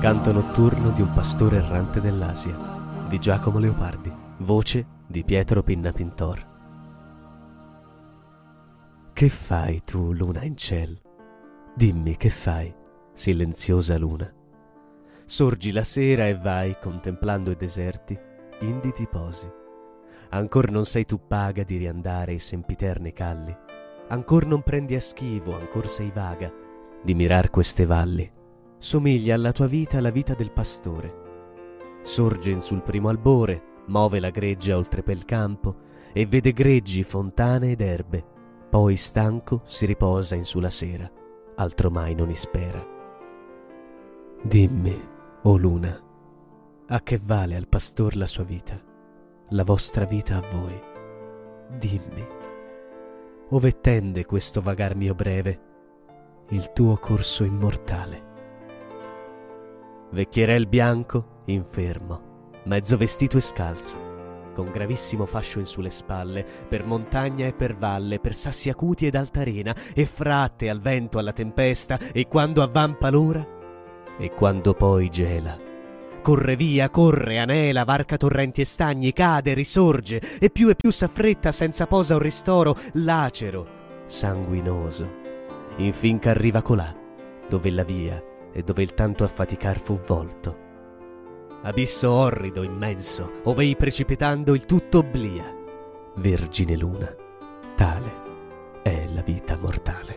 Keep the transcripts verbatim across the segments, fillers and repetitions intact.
Canto notturno di un pastore errante dell'Asia di Giacomo Leopardi, voce di Pietro Pinnapintor. Che fai tu, luna in ciel? Dimmi che fai, silenziosa luna. Sorgi la sera e vai, contemplando i deserti, indi ti posi. Ancor non sei tu paga di riandare i sempiterni calli, ancor non prendi a schivo, ancor sei vaga di mirar queste valli. Somiglia alla tua vita la vita del pastore. Sorge in sul primo albore, muove la greggia oltre pel campo e vede greggi, fontane ed erbe. Poi stanco si riposa in sulla sera, altro mai non ispera. Dimmi, o luna, a che vale al pastor la sua vita, la vostra vita a voi? Dimmi, ove tende questo vagar mio breve, il tuo corso immortale? Vecchierel bianco, infermo, mezzo vestito e scalzo, con gravissimo fascio in sulle spalle, per montagna e per valle, per sassi acuti ed altarena, e fratte al vento, alla tempesta, e quando avvampa l'ora, e quando poi gela. Corre via, corre, anela, varca torrenti e stagni, cade, risorge, e più e più s'affretta senza posa o ristoro, lacero, sanguinoso, infin ch'arriva colà, dove la via e dove il tanto affaticar fu volto. Abisso orrido, immenso, ov'ei precipitando il tutto obblia. Vergine luna, tale è la vita mortale.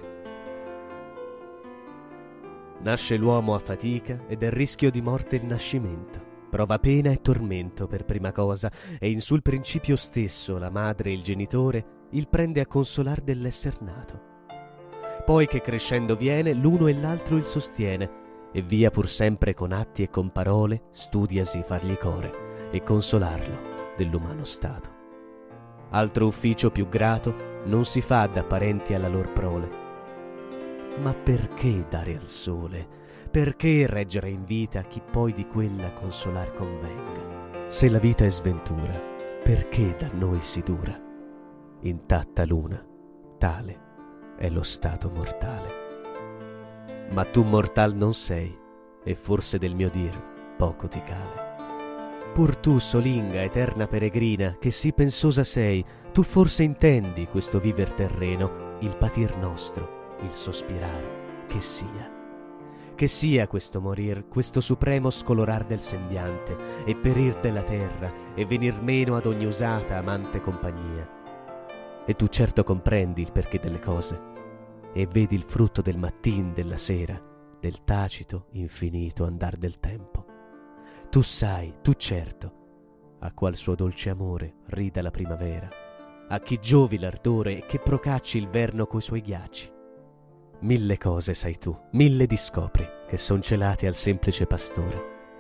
Nasce l'uomo a fatica ed è rischio di morte il nascimento. Prova pena e tormento per prima cosa, e in sul principio stesso la madre e il genitore il prende a consolar dell'esser nato. Poi che crescendo viene, l'uno e l'altro il sostiene, e via pur sempre con atti e con parole studiasi fargli core e consolarlo dell'umano stato. Altro ufficio più grato non si fa da parenti alla lor prole. Ma perché dare al sole? Perché reggere in vita chi poi di quella consolar convenga? Se la vita è sventura, perché da noi si dura? Intatta luna, tale è lo stato mortale. Ma tu mortal non sei, e forse del mio dir poco ti cale. Pur tu, solinga, eterna peregrina, che sì pensosa sei, tu forse intendi questo viver terreno, il patir nostro, il sospirar, che sia. Che sia questo morir, questo supremo scolorar del sembiante, e perir della terra, e venir meno ad ogni usata, amante compagnia. E tu certo comprendi il perché delle cose, e vedi il frutto del mattin, della sera, del tacito, infinito andar del tempo. Tu sai, tu certo, a qual suo dolce amore rida la primavera, a chi giovi l'ardore e che procacci il verno coi suoi ghiacci. Mille cose sai tu, mille discopri, che son celate al semplice pastore.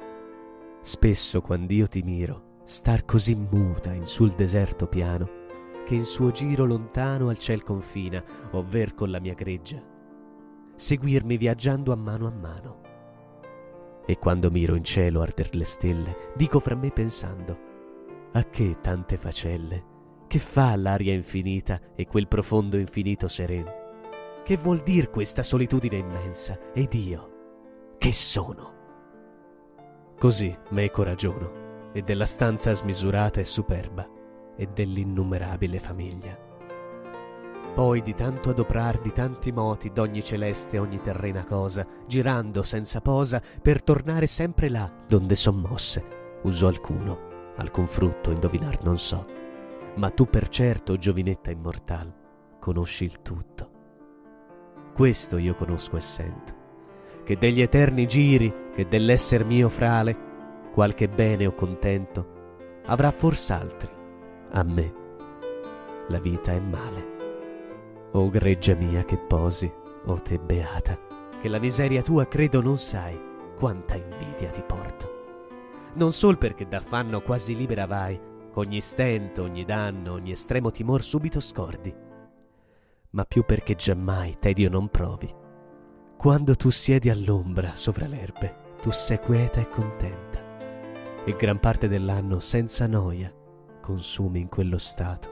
Spesso quand'io ti miro, star così muta in sul deserto piano, che in suo giro lontano al ciel confina, ovver con la mia greggia, seguirmi viaggiando a mano a mano. E quando miro in cielo arder le stelle, dico fra me pensando, a che tante facelle? Che fa l'aria infinita e quel profondo infinito sereno? Che vuol dir questa solitudine immensa? Ed io, che sono? Così meco ragiono, e della stanza smisurata e superba, e dell'innumerabile famiglia. Poi di tanto adoprar di tanti moti d'ogni celeste e ogni terrena cosa, girando senza posa per tornare sempre là donde son mosse, uso alcuno, alcun frutto indovinar non so. Ma tu per certo, giovinetta immortal, conosci il tutto. Questo io conosco e sento, che degli eterni giri, che dell'esser mio frale, qualche bene o contento, avrà fors'altri. A me la vita è male. O greggia mia che posi, o te beata, che la miseria tua credo non sai quanta invidia ti porto. Non sol perché d'affanno quasi libera vai, ch'ogni stento, ogni danno, ogni estremo timor subito scordi, ma più perché giammai tedio non provi. Quando tu siedi all'ombra sovra l'erbe, tu sei quieta e contenta, e gran parte dell'anno senza noia consumi in quello stato.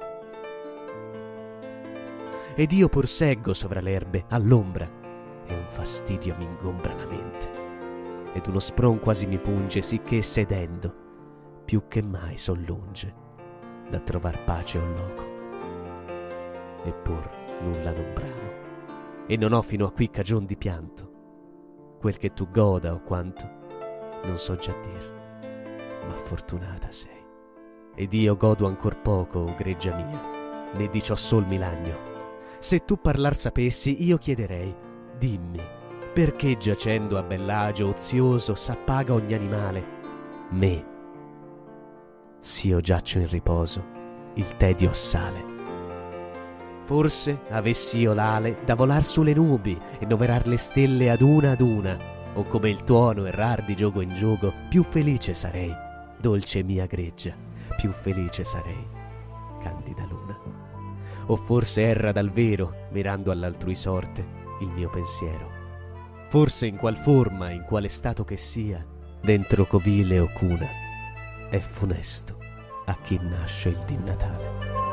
Ed io pur seggo sovra l'erbe all'ombra, e un fastidio m'ingombra la mente. ed uno spron quasi mi punge, sicché sedendo più che mai son lunge da trovar pace o loco. Eppur nulla non bramo, e non ho fino a qui cagion di pianto. Quel che tu goda o quanto non so già dir, ma fortunata sei, ed io godo ancor poco, o greggia mia, né di ciò sol mi lagno. Se tu parlar sapessi, io chiederei: dimmi, perché giacendo a bell'agio ozioso s'appaga ogni animale? Me, s'io giaccio in riposo, il tedio assale. Forse avessi io l'ale da volar sulle nubi e noverar le stelle ad una ad una, o come il tuono errar di giogo in giogo, più felice sarei, dolce mia greggia, più felice sarei, candida luna. O forse erra dal vero, mirando all'altrui sorte, il mio pensiero. Forse in qual forma, in quale stato che sia, dentro covile o cuna, è funesto a chi nasce il dì Natale.